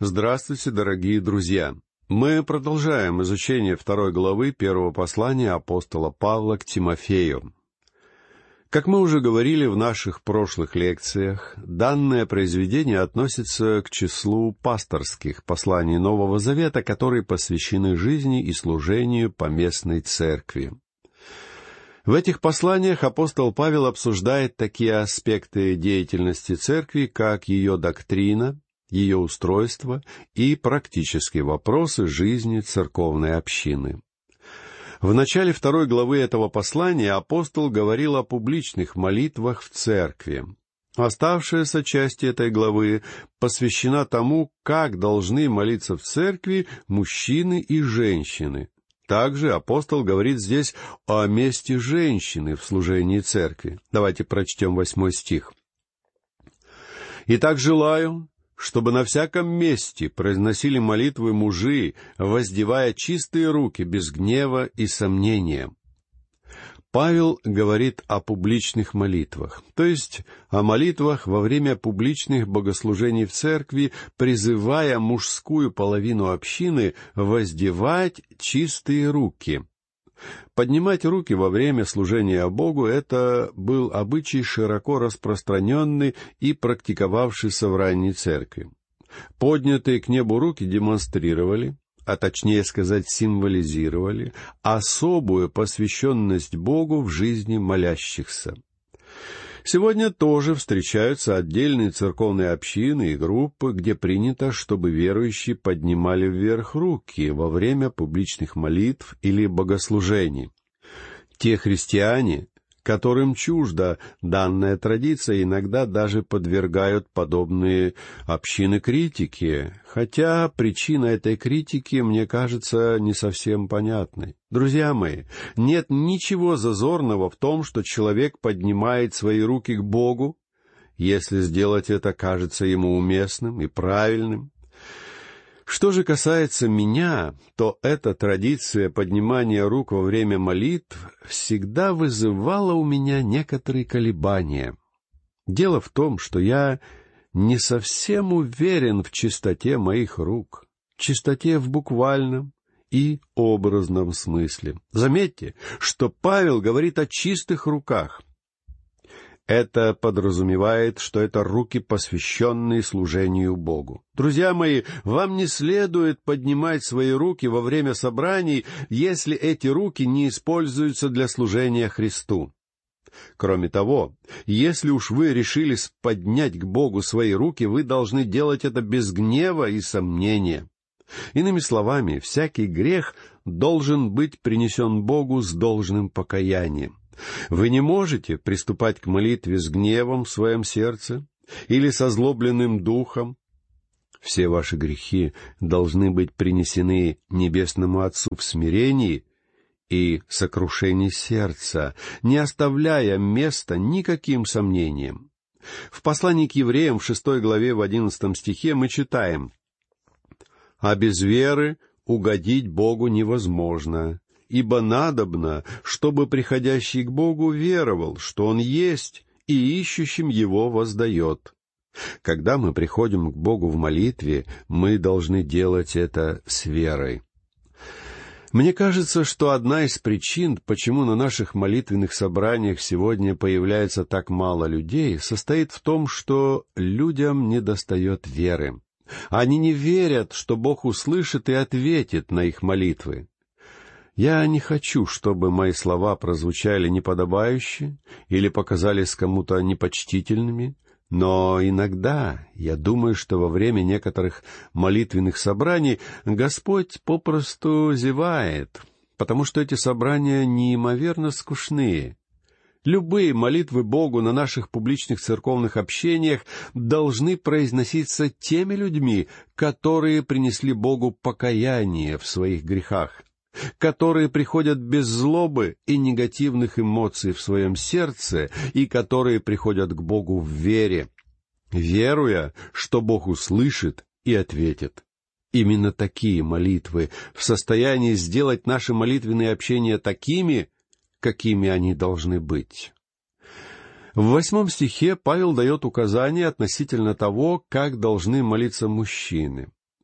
Здравствуйте, дорогие друзья! Мы продолжаем изучение 2 главы 1 послания апостола Павла к Тимофею. Как мы уже говорили в наших прошлых лекциях, данное произведение относится к числу пасторских посланий Нового Завета, которые посвящены жизни и служению поместной церкви. В этих посланиях апостол Павел обсуждает такие аспекты деятельности церкви, как ее доктрина, ее устройство и практические вопросы жизни церковной общины. В начале 2 главы этого послания апостол говорил о публичных молитвах в церкви. Оставшаяся часть этой главы посвящена тому, как должны молиться в церкви мужчины и женщины. Также апостол говорит здесь о месте женщины в служении церкви. Давайте прочтем 8 стих. «Итак, желаю, чтобы на всяком месте произносили молитвы мужи, воздевая чистые руки без гнева и сомнения». Павел говорит о публичных молитвах, то есть о молитвах во время публичных богослужений в церкви, призывая мужскую половину общины воздевать чистые руки. Поднимать руки во время служения Богу — это был обычай, широко распространенный и практиковавшийся в ранней церкви. Поднятые к небу руки демонстрировали, а точнее сказать, символизировали особую посвященность Богу в жизни молящихся. Сегодня тоже встречаются отдельные церковные общины и группы, где принято, чтобы верующие поднимали вверх руки во время публичных молитв или богослужений. Те христиане, которым чужда данная традиция, иногда даже подвергают подобные общины критике, хотя причина этой критики, мне кажется, не совсем понятной. Друзья мои, нет ничего зазорного в том, что человек поднимает свои руки к Богу, если сделать это кажется ему уместным и правильным. Что же касается меня, то эта традиция поднимания рук во время молитв всегда вызывала у меня некоторые колебания. Дело в том, что я не совсем уверен в чистоте моих рук, чистоте в буквальном и образном смысле. Заметьте, что Павел говорит о чистых руках. Это подразумевает, что это руки, посвященные служению Богу. Друзья мои, вам не следует поднимать свои руки во время собраний, если эти руки не используются для служения Христу. Кроме того, если уж вы решились поднять к Богу свои руки, вы должны делать это без гнева и сомнения. Иными словами, всякий грех должен быть принесен Богу с должным покаянием. Вы не можете приступать к молитве с гневом в своем сердце или с озлобленным духом. Все ваши грехи должны быть принесены Небесному Отцу в смирении и сокрушении сердца, не оставляя места никаким сомнениям. В послании к евреям в 6 главе в 11 стихе мы читаем: «А без веры угодить Богу невозможно. Ибо надобно, чтобы приходящий к Богу веровал, что Он есть, и ищущим Его воздает». Когда мы приходим к Богу в молитве, мы должны делать это с верой. Мне кажется, что одна из причин, почему на наших молитвенных собраниях сегодня появляется так мало людей, состоит в том, что людям недостает веры. Они не верят, что Бог услышит и ответит на их молитвы. Я не хочу, чтобы мои слова прозвучали неподобающе или показались кому-то непочтительными, но иногда я думаю, что во время некоторых молитвенных собраний Господь попросту зевает, потому что эти собрания неимоверно скучные. Любые молитвы Богу на наших публичных церковных общениях должны произноситься теми людьми, которые принесли Богу покаяние в своих грехах, которые приходят без злобы и негативных эмоций в своем сердце и которые приходят к Богу в вере, веруя, что Бог услышит и ответит. Именно такие молитвы в состоянии сделать наши молитвенные общения такими, какими они должны быть. В 8 стихе Павел дает указания относительно того, как должны молиться мужчины.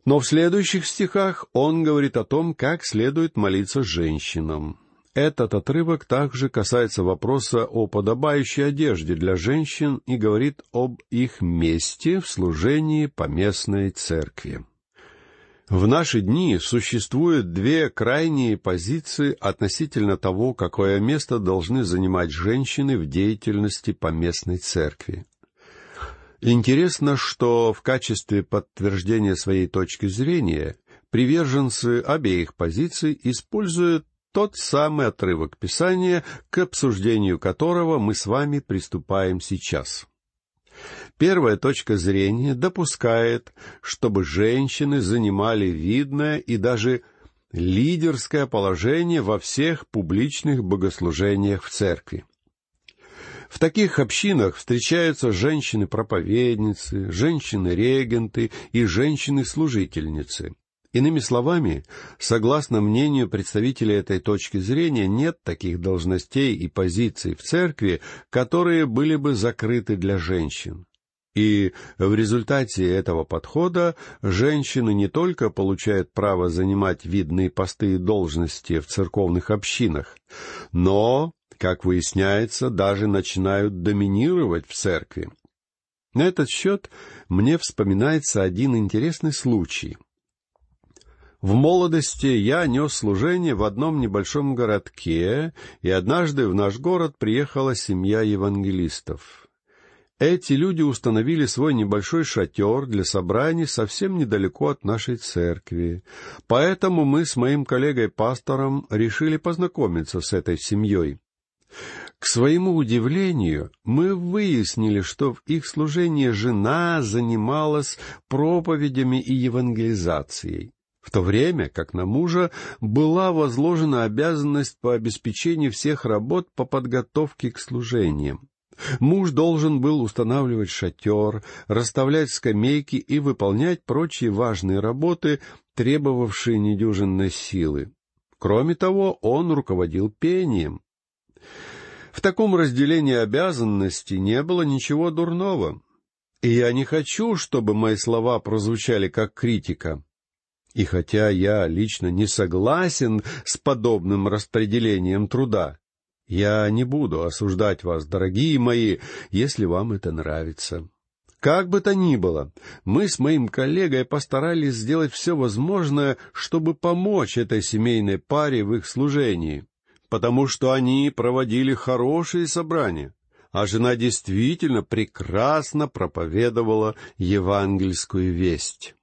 Но в следующих стихах он говорит о том, как следует молиться женщинам. Этот отрывок также касается вопроса о подобающей одежде для женщин и говорит об их месте в служении поместной церкви. В наши дни существуют две крайние позиции относительно того, какое место должны занимать женщины в деятельности поместной церкви. Интересно, что в качестве подтверждения своей точки зрения приверженцы обеих позиций используют тот самый отрывок Писания, к обсуждению которого мы с вами приступаем сейчас. Первая точка зрения допускает, чтобы женщины занимали видное и даже лидерское положение во всех публичных богослужениях в церкви. В таких общинах встречаются женщины-проповедницы, женщины-регенты и женщины-служительницы. Иными словами, согласно мнению представителей этой точки зрения, нет таких должностей и позиций в церкви, которые были бы закрыты для женщин. И в результате этого подхода женщины не только получают право занимать видные посты и должности в церковных общинах, но, как выясняется, даже начинают доминировать в церкви. На этот счет мне вспоминается один интересный случай. В молодости я нес служение в одном небольшом городке, и однажды в наш город приехала семья евангелистов. Эти люди установили свой небольшой шатер для собраний совсем недалеко от нашей церкви. Поэтому мы с моим коллегой-пастором решили познакомиться с этой семьей. К своему удивлению, мы выяснили, что в их служении жена занималась проповедями и евангелизацией, в то время как на мужа была возложена обязанность по обеспечению всех работ по подготовке к служениям. Муж должен был устанавливать шатер, расставлять скамейки и выполнять прочие важные работы, требовавшие недюжинной силы. Кроме того, он руководил пением. В таком разделении обязанностей не было ничего дурного. И я не хочу, чтобы мои слова прозвучали как критика. И хотя я лично не согласен с подобным распределением труда, я не буду осуждать вас, дорогие мои, если вам это нравится. Как бы то ни было, мы с моим коллегой постарались сделать все возможное, чтобы помочь этой семейной паре в их служении, потому что они проводили хорошие собрания, а жена действительно прекрасно проповедовала евангельскую весть.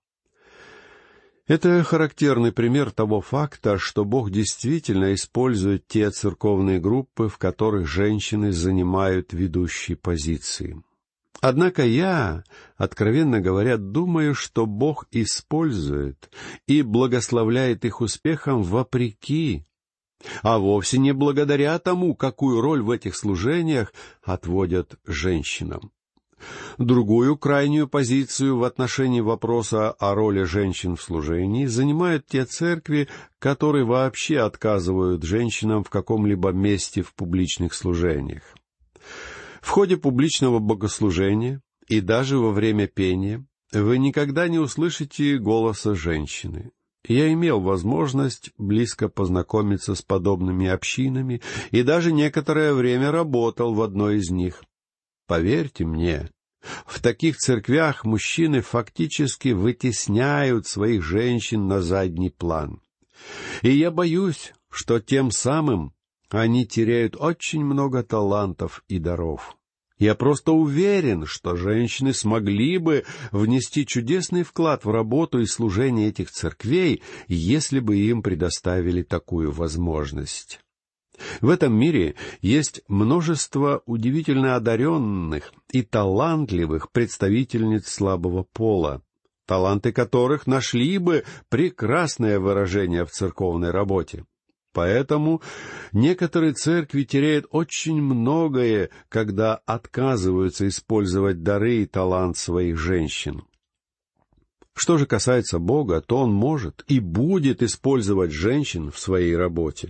Это характерный пример того факта, что Бог действительно использует те церковные группы, в которых женщины занимают ведущие позиции. Однако я, откровенно говоря, думаю, что Бог использует и благословляет их успехом вопреки, а вовсе не благодаря тому, какую роль в этих служениях отводят женщинам. Другую крайнюю позицию в отношении вопроса о роли женщин в служении занимают те церкви, которые вообще отказывают женщинам в каком-либо месте в публичных служениях. В ходе публичного богослужения и даже во время пения вы никогда не услышите голоса женщины. Я имел возможность близко познакомиться с подобными общинами и даже некоторое время работал в одной из них. Поверьте мне, в таких церквях мужчины фактически вытесняют своих женщин на задний план. И я боюсь, что тем самым они теряют очень много талантов и даров. Я просто уверен, что женщины смогли бы внести чудесный вклад в работу и служение этих церквей, если бы им предоставили такую возможность. В этом мире есть множество удивительно одаренных и талантливых представительниц слабого пола, таланты которых нашли бы прекрасное выражение в церковной работе. Поэтому некоторые церкви теряют очень многое, когда отказываются использовать дары и талант своих женщин. Что же касается Бога, то Он может и будет использовать женщин в своей работе.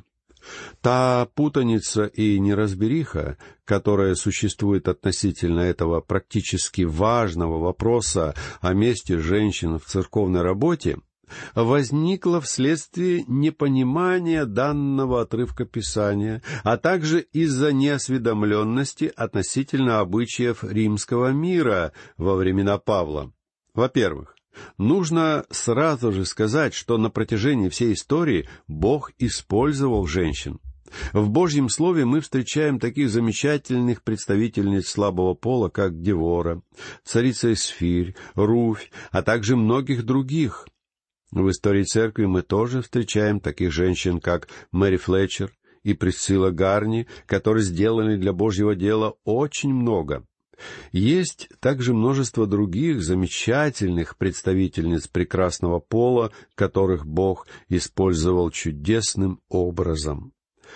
Та путаница и неразбериха, которая существует относительно этого практически важного вопроса о месте женщин в церковной работе, возникла вследствие непонимания данного отрывка Писания, а также из-за неосведомленности относительно обычаев римского мира во времена Павла. Во-первых, нужно сразу же сказать, что на протяжении всей истории Бог использовал женщин. В Божьем Слове мы встречаем таких замечательных представительниц слабого пола, как Девора, царица Эсфирь, Руфь, а также многих других. В истории церкви мы тоже встречаем таких женщин, как Мэри Флетчер и Присцилла Гарни, которые сделали для Божьего дела очень много. Есть также множество других замечательных представительниц прекрасного пола, которых Бог использовал чудесным образом.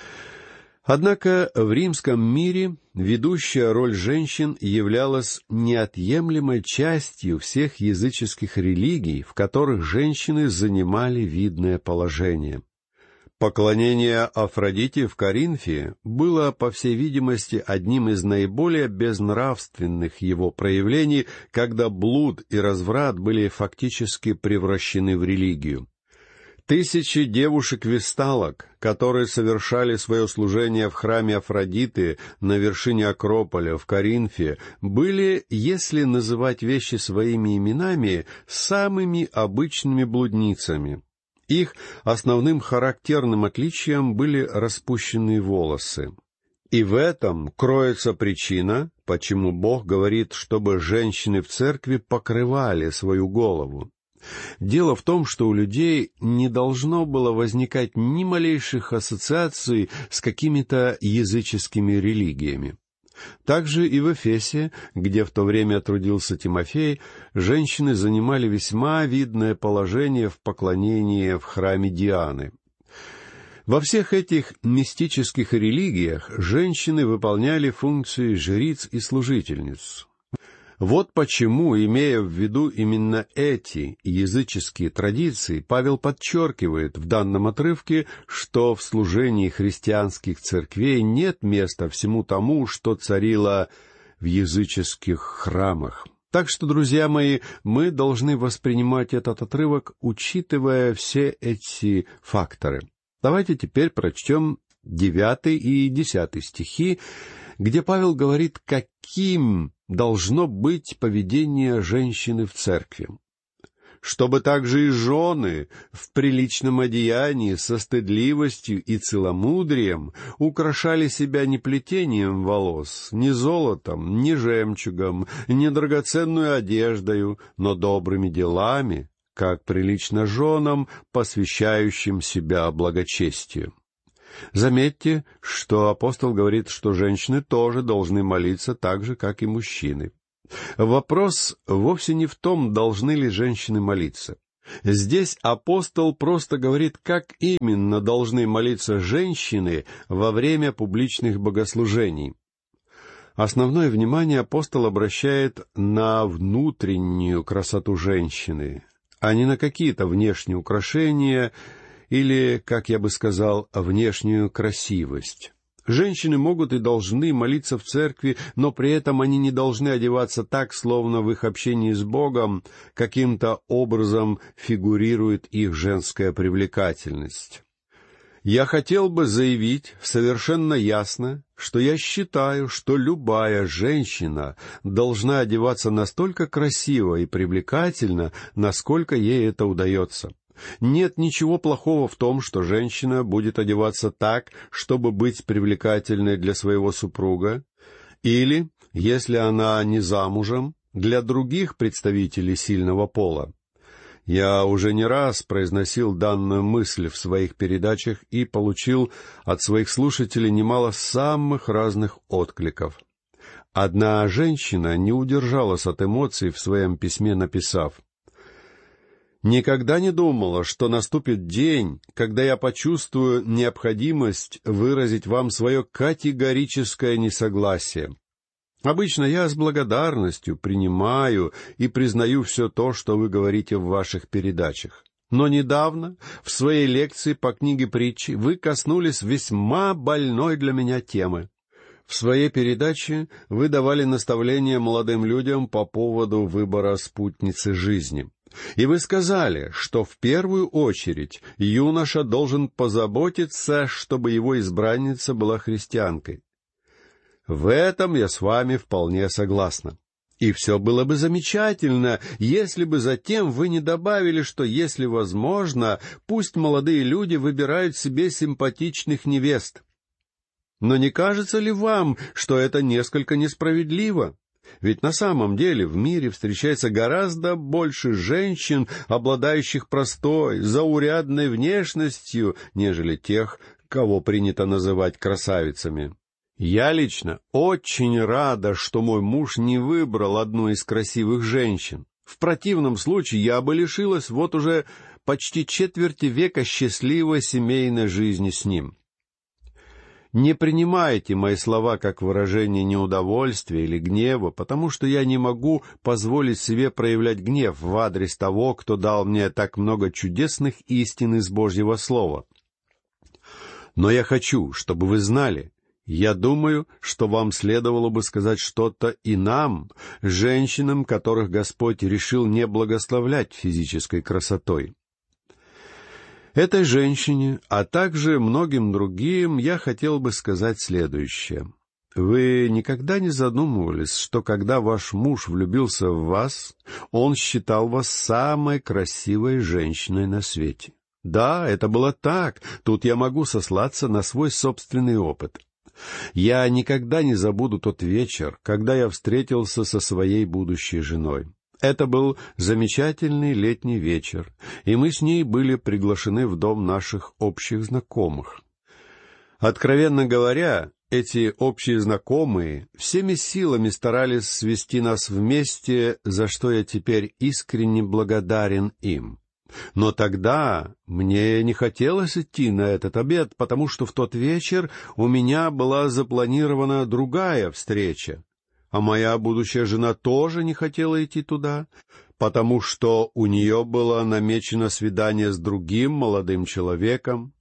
Однако в римском мире ведущая роль женщин являлась неотъемлемой частью всех языческих религий, в которых женщины занимали видное положение. Поклонение Афродите в Коринфе было, по всей видимости, одним из наиболее безнравственных его проявлений, когда блуд и разврат были фактически превращены в религию. Тысячи девушек-весталок, которые совершали свое служение в храме Афродиты на вершине Акрополя в Коринфе, были, если называть вещи своими именами, самыми обычными блудницами. Их основным характерным отличием были распущенные волосы. И в этом кроется причина, почему Бог говорит, чтобы женщины в церкви покрывали свою голову. Дело в том, что у людей не должно было возникать ни малейших ассоциаций с какими-то языческими религиями. Также и в Эфесе, где в то время трудился Тимофей, женщины занимали весьма видное положение в поклонении в храме Дианы. Во всех этих мистических религиях женщины выполняли функции жриц и служительниц. Вот почему, имея в виду именно эти языческие традиции, Павел подчеркивает в данном отрывке, что в служении христианских церквей нет места всему тому, что царило в языческих храмах. Так что, друзья мои, мы должны воспринимать этот отрывок, учитывая все эти факторы. Давайте теперь прочтем 9 и 10 стихи, где Павел говорит, каким должно быть поведение женщины в церкви. «Чтобы также и жены в приличном одеянии со стыдливостью и целомудрием украшали себя не плетением волос, не золотом, не жемчугом, не драгоценную одеждою, но добрыми делами, как прилично женам, посвящающим себя благочестию». Заметьте, что апостол говорит, что женщины тоже должны молиться так же, как и мужчины. Вопрос вовсе не в том, должны ли женщины молиться. Здесь апостол просто говорит, как именно должны молиться женщины во время публичных богослужений. Основное внимание апостол обращает на внутреннюю красоту женщины, а не на какие-то внешние украшения или, как я бы сказал, внешнюю красивость. Женщины могут и должны молиться в церкви, но при этом они не должны одеваться так, словно в их общении с Богом каким-то образом фигурирует их женская привлекательность. Я хотел бы заявить совершенно ясно, что я считаю, что любая женщина должна одеваться настолько красиво и привлекательно, насколько ей это удается. Нет ничего плохого в том, что женщина будет одеваться так, чтобы быть привлекательной для своего супруга, или, если она не замужем, для других представителей сильного пола. Я уже не раз произносил данную мысль в своих передачах и получил от своих слушателей немало самых разных откликов. Одна женщина не удержалась от эмоций в своем письме, написав: «Никогда не думала, что наступит день, когда я почувствую необходимость выразить вам свое категорическое несогласие. Обычно я с благодарностью принимаю и признаю все то, что вы говорите в ваших передачах. Но недавно, в своей лекции по книге притчи, вы коснулись весьма больной для меня темы. В своей передаче вы давали наставления молодым людям по поводу выбора спутницы жизни. И вы сказали, что в первую очередь юноша должен позаботиться, чтобы его избранница была христианкой. В этом я с вами вполне согласна. И все было бы замечательно, если бы затем вы не добавили, что, если возможно, пусть молодые люди выбирают себе симпатичных невест. Но не кажется ли вам, что это несколько несправедливо? Ведь на самом деле в мире встречается гораздо больше женщин, обладающих простой, заурядной внешностью, нежели тех, кого принято называть красавицами. Я лично очень рада, что мой муж не выбрал одну из красивых женщин. В противном случае я бы лишилась вот уже почти четверти века счастливой семейной жизни с ним. Не принимайте мои слова как выражение неудовольствия или гнева, потому что я не могу позволить себе проявлять гнев в адрес того, кто дал мне так много чудесных истин из Божьего Слова. Но я хочу, чтобы вы знали, я думаю, что вам следовало бы сказать что-то и нам, женщинам, которых Господь решил не благословлять физической красотой. Этой женщине, а также многим другим, я хотел бы сказать следующее. Вы никогда не задумывались, что когда ваш муж влюбился в вас, он считал вас самой красивой женщиной на свете? Да, это было так. Тут я могу сослаться на свой собственный опыт. Я никогда не забуду тот вечер, когда я встретился со своей будущей женой. Это был замечательный летний вечер, и мы с ней были приглашены в дом наших общих знакомых. Откровенно говоря, эти общие знакомые всеми силами старались свести нас вместе, за что я теперь искренне благодарен им. Но тогда мне не хотелось идти на этот обед, потому что в тот вечер у меня была запланирована другая встреча. А моя будущая жена тоже не хотела идти туда, потому что у нее было намечено свидание с другим молодым человеком.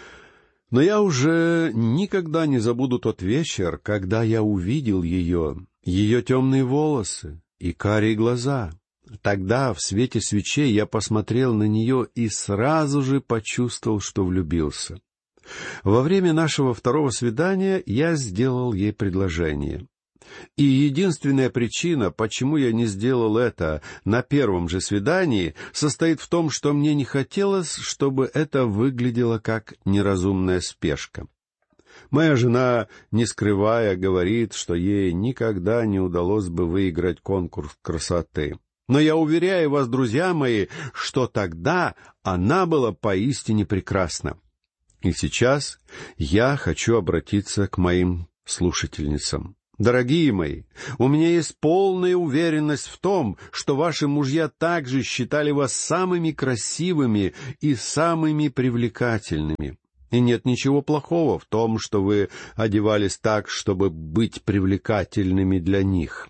Но я уже никогда не забуду тот вечер, когда я увидел ее темные волосы и карие глаза. Тогда в свете свечей я посмотрел на нее и сразу же почувствовал, что влюбился. Во время нашего второго свидания я сделал ей предложение. И единственная причина, почему я не сделал это на первом же свидании, состоит в том, что мне не хотелось, чтобы это выглядело как неразумная спешка. Моя жена, не скрывая, говорит, что ей никогда не удалось бы выиграть конкурс красоты. Но я уверяю вас, друзья мои, что тогда она была поистине прекрасна. И сейчас я хочу обратиться к моим слушательницам. Дорогие мои, у меня есть полная уверенность в том, что ваши мужья также считали вас самыми красивыми и самыми привлекательными. И нет ничего плохого в том, что вы одевались так, чтобы быть привлекательными для них.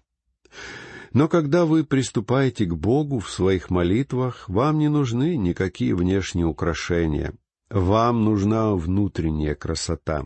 Но когда вы приступаете к Богу в своих молитвах, вам не нужны никакие внешние украшения. Вам нужна внутренняя красота.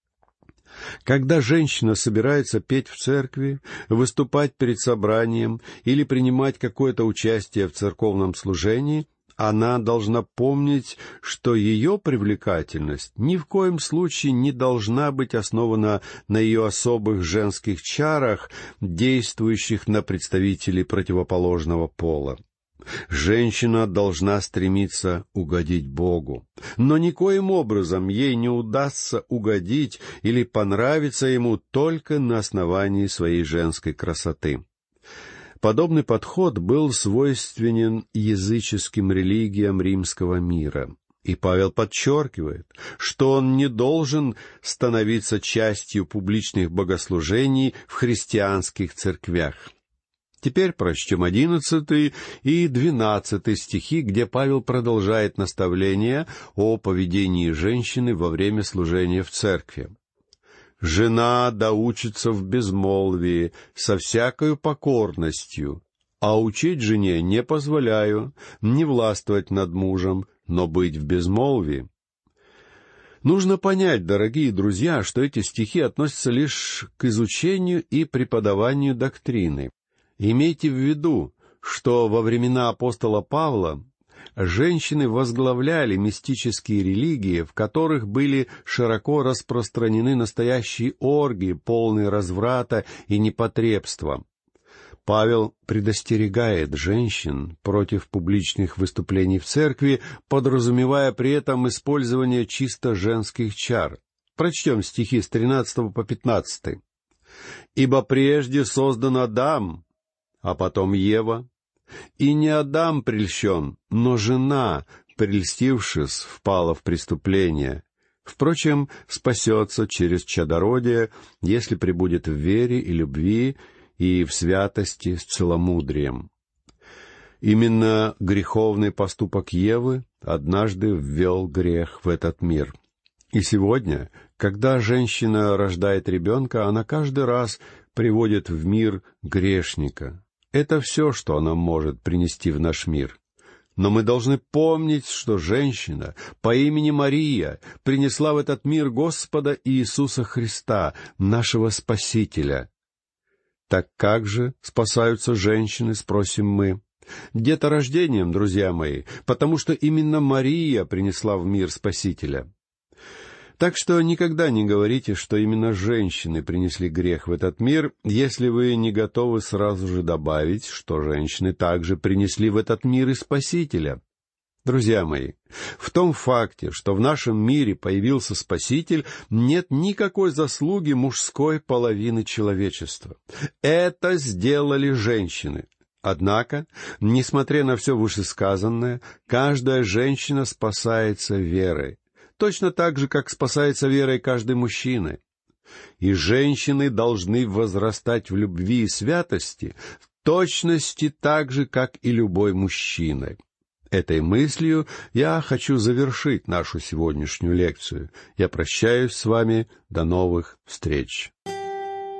Когда женщина собирается петь в церкви, выступать перед собранием или принимать какое-то участие в церковном служении, она должна помнить, что ее привлекательность ни в коем случае не должна быть основана на ее особых женских чарах, действующих на представителей противоположного пола. Женщина должна стремиться угодить Богу, но никоим образом ей не удастся угодить или понравиться Ему только на основании своей женской красоты. Подобный подход был свойственен языческим религиям римского мира, и Павел подчеркивает, что он не должен становиться частью публичных богослужений в христианских церквях. Теперь прочтем 11 и 12 стихи, где Павел продолжает наставление о поведении женщины во время служения в церкви. «Жена да учится в безмолвии, со всякою покорностью, А учить жене не позволяю, не властвовать над мужем, но быть в безмолвии». Нужно понять, дорогие друзья, что эти стихи относятся лишь к изучению и преподаванию доктрины. Имейте в виду, что во времена апостола Павла женщины возглавляли мистические религии, в которых были широко распространены настоящие оргии, полные разврата и непотребства. Павел предостерегает женщин против публичных выступлений в церкви, подразумевая при этом использование чисто женских чар. Прочтем стихи с 13 по 15. «Ибо прежде создан Адам, а потом Ева. И не Адам прельщен, но жена, прельстившись, впала в преступление. Впрочем, спасется через чадородие, если пребудет в вере и любви, и в святости с целомудрием». Именно греховный поступок Евы однажды ввел грех в этот мир. И сегодня, когда женщина рождает ребенка, она каждый раз приводит в мир грешника. Это все, что она может принести в наш мир. Но мы должны помнить, что женщина по имени Мария принесла в этот мир Господа Иисуса Христа, нашего Спасителя. Так как же спасаются женщины, спросим мы? Деторождением, друзья мои, потому что именно Мария принесла в мир Спасителя. Так что никогда не говорите, что именно женщины принесли грех в этот мир, если вы не готовы сразу же добавить, что женщины также принесли в этот мир и Спасителя. Друзья мои, в том факте, что в нашем мире появился Спаситель, нет никакой заслуги мужской половины человечества. Это сделали женщины. Однако, несмотря на все вышесказанное, каждая женщина спасается верой, точно так же, как спасается верой каждый мужчина. И женщины должны возрастать в любви и святости в точности так же, как и любой мужчина. Этой мыслью я хочу завершить нашу сегодняшнюю лекцию. Я прощаюсь с вами. До новых встреч.